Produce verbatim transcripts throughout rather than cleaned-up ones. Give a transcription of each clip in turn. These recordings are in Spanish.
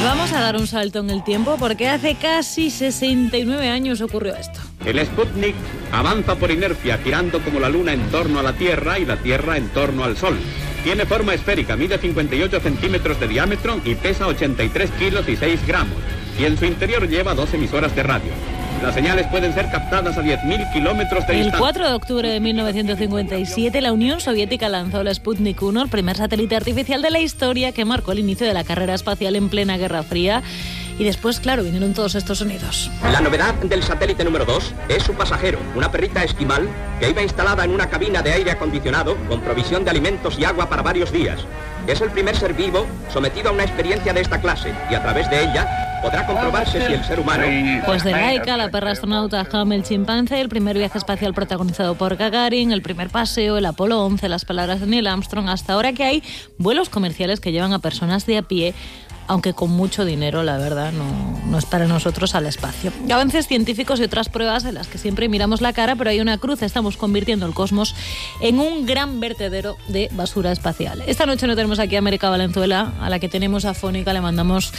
Vamos a dar un salto en el tiempo porque hace casi sesenta y nueve años ocurrió esto. El Sputnik avanza por inercia, girando como la Luna en torno a la Tierra y la Tierra en torno al Sol. Tiene forma esférica, mide cincuenta y ocho centímetros de diámetro y pesa ochenta y tres kilos y seis gramos. Y en su interior lleva dos emisoras de radio. Las señales pueden ser captadas a diez mil kilómetros de distancia. El cuatro de octubre de mil novecientos cincuenta y siete, la Unión Soviética lanzó el Sputnik uno, el primer satélite artificial de la historia que marcó el inicio de la carrera espacial en plena Guerra Fría. Y después, claro, vinieron todos estos sonidos. La novedad del satélite número dos es su pasajero, una perrita esquimal que iba instalada en una cabina de aire acondicionado con provisión de alimentos y agua para varios días. Es el primer ser vivo sometido a una experiencia de esta clase y a través de ella podrá comprobarse si el ser humano... Pues de Laika, la perra astronauta Ham el chimpancé, el primer viaje espacial protagonizado por Gagarin, el primer paseo, el Apolo once, las palabras de Neil Armstrong, hasta ahora que hay vuelos comerciales que llevan a personas de a pie, aunque con mucho dinero, la verdad, no, no es para nosotros al espacio. Avances científicos y otras pruebas en las que siempre miramos la cara, pero hay una cruz, estamos convirtiendo el cosmos en un gran vertedero de basura espacial. Esta noche no tenemos aquí a América Valenzuela, a la que tenemos afónica, le mandamos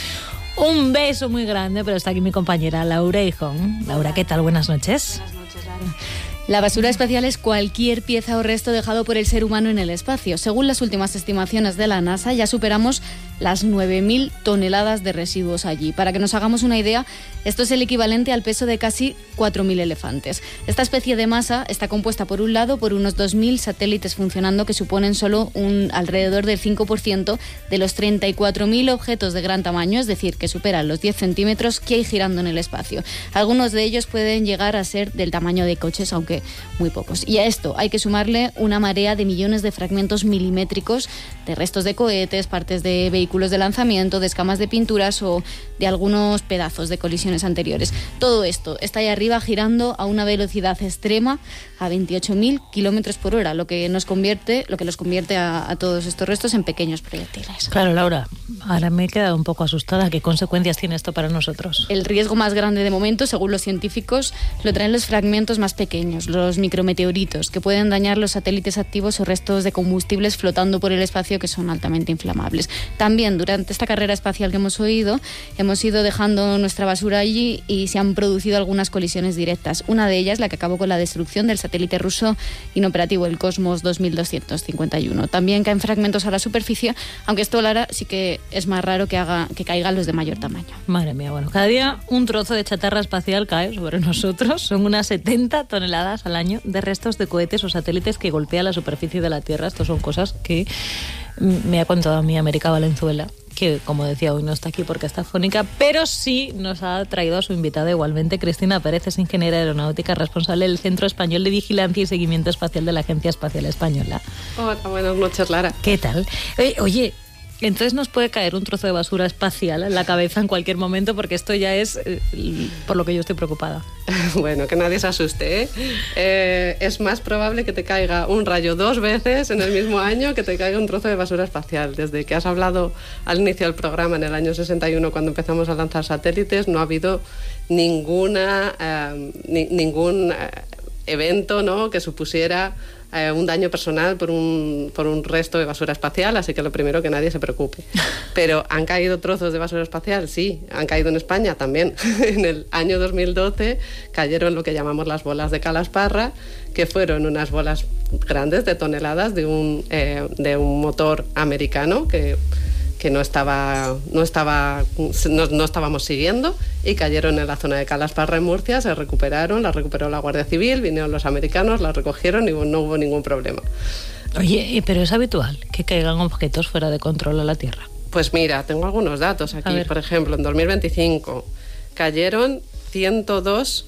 un beso muy grande, pero está aquí mi compañera Laura Hijón. Laura, ¿qué tal? Buenas noches. Buenas noches, Lara. La basura espacial es cualquier pieza o resto dejado por el ser humano en el espacio. Según las últimas estimaciones de la NASA, ya superamos las nueve mil toneladas de residuos allí. Para que nos hagamos una idea, esto es el equivalente al peso de casi cuatro mil elefantes. Esta especie de masa está compuesta, por un lado, por unos dos mil satélites funcionando que suponen solo un alrededor del cinco por ciento de los treinta y cuatro mil objetos de gran tamaño, es decir, que superan los diez centímetros que hay girando en el espacio. Algunos de ellos pueden llegar a ser del tamaño de coches, aunque muy pocos. Y a esto hay que sumarle una marea de millones de fragmentos milimétricos de restos de cohetes, partes de vehículos de lanzamiento, de escamas de pinturas o de algunos pedazos de colisiones anteriores. Todo esto está ahí arriba girando a una velocidad extrema a veintiocho mil kilómetros por hora, lo que nos convierte, lo que los convierte a, a todos estos restos en pequeños proyectiles. Claro, Laura, ahora me he quedado un poco asustada. ¿Qué consecuencias tiene esto para nosotros? El riesgo más grande de momento, según los científicos, lo traen los fragmentos más pequeños, los micrometeoritos, que pueden dañar los satélites activos o restos de combustibles flotando por el espacio que son altamente inflamables. También, durante esta carrera espacial que hemos oído, hemos ido dejando nuestra basura allí y se han producido algunas colisiones directas. Una de ellas, la que acabó con la destrucción del satélite ruso inoperativo, el Cosmos dos mil doscientos cincuenta y uno. También caen fragmentos a la superficie, aunque esto, Lara, sí que es más raro que, haga, que caigan los de mayor tamaño. Madre mía, bueno, cada día un trozo de chatarra espacial cae sobre nosotros. Son unas setenta toneladas al año de restos de cohetes o satélites que golpean la superficie de la Tierra. Estas son cosas que me ha contado a mí América Valenzuela, que, como decía, hoy no está aquí porque está afónica, pero sí nos ha traído a su invitada igualmente. Cristina Pérez es ingeniera aeronáutica, responsable del Centro Español de Vigilancia y Seguimiento Espacial de la Agencia Espacial Española. Hola, buenas noches, Lara. ¿Qué tal? Oye, oye entonces nos puede caer un trozo de basura espacial en la cabeza en cualquier momento, porque esto ya es eh, por lo que yo estoy preocupada. Bueno, que nadie se asuste, ¿eh? Eh, es más probable que te caiga un rayo dos veces en el mismo año que te caiga un trozo de basura espacial. Desde que has hablado al inicio del programa, en el año sesenta y uno, cuando empezamos a lanzar satélites, no ha habido ninguna, eh, ni, ningún eh, evento, ¿no?, que supusiera Eh, un daño personal por un, por un resto de basura espacial, así que lo primero, que nadie se preocupe. Pero ¿han caído trozos de basura espacial? Sí. ¿Han caído en España? También. En el año dos mil doce cayeron lo que llamamos las bolas de Calasparra, que fueron unas bolas grandes de toneladas de un, eh, de un motor americano que que no estaba no estaba no, no estábamos siguiendo, y cayeron en la zona de Calasparra, en Murcia. Se recuperaron, las recuperó la Guardia Civil, vinieron los americanos, las recogieron y no hubo ningún problema. Oye, pero ¿es habitual que caigan objetos fuera de control a la Tierra? Pues mira, tengo algunos datos aquí. Por ejemplo, en dos mil veinticinco cayeron ciento dos